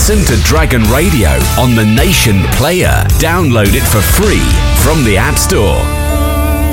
Listen to Dragon Radio on the Nation Player. Download it for free from the App Store.